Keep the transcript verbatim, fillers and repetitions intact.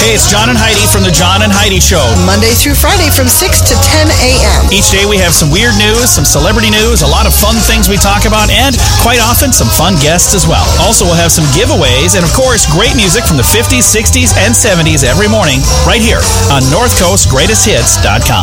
Hey, it's John and Heidi from The John and Heidi Show. Monday through Friday from six to ten a.m. Each day we have some weird news, some celebrity news, a lot of fun things we talk about, and quite often some fun guests as well. Also, we'll have some giveaways and, of course, great music from the fifties, sixties, and seventies every morning right here on north coast greatest hits dot com.